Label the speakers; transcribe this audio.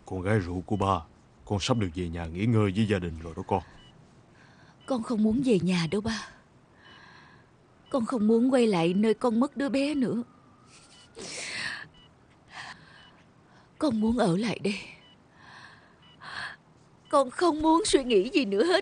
Speaker 1: Con gái ruột của ba, con sắp được về nhà nghỉ ngơi với gia đình rồi đó con.
Speaker 2: Con không muốn về nhà đâu ba. Con không muốn quay lại nơi con mất đứa bé nữa. Con muốn ở lại đây. Con không muốn suy nghĩ gì nữa hết.